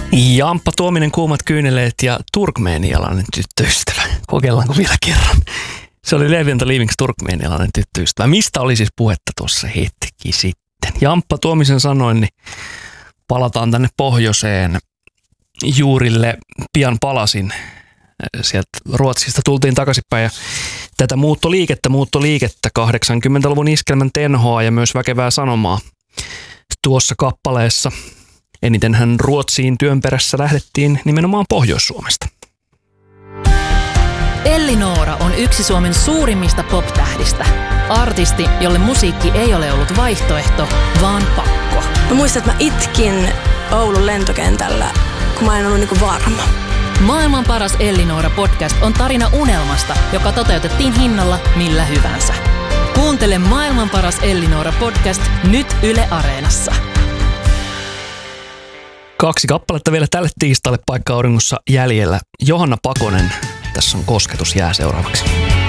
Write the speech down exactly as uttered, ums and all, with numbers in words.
Jamppa Tuominen, Kuumat kyyneleet ja turkmeenialainen tyttöystävä. Kokeillaanko vielä kerran? Se oli Levi and the Leavings, turkmeenialainen tyttöystävä. Mistä oli siis puhetta tuossa hetki sitten? Jamppa Tuomisen sanoin, niin palataan tänne pohjoiseen juurille. Pian palasin. Sieltä Ruotsista tultiin takaisinpäin ja tätä muuttoliikettä, muuttoliikettä, kahdeksankymmentäluvun iskelmän tenhoa ja myös väkevää sanomaa tuossa kappaleessa. Enitenhän Ruotsiin työn perässä lähdettiin nimenomaan Pohjois-Suomesta. Elli-Noora on yksi Suomen suurimmista pop-tähdistä. Artisti, jolle musiikki ei ole ollut vaihtoehto, vaan pakko. Mä muistan, että mä itkin Oulun lentokentällä, kun mä en ollut niinku varma. Maailman paras Elli-Noora podcast on tarina unelmasta, joka toteutettiin hinnalla millä hyvänsä. Kuuntele Maailman paras Elli-Noora podcast nyt Yle Areenassa. Kaksi kappaletta vielä tälle tiistaille Paikka auringossa jäljellä. Johanna Pakonen, tässä on Kosketus jää seuraavaksi.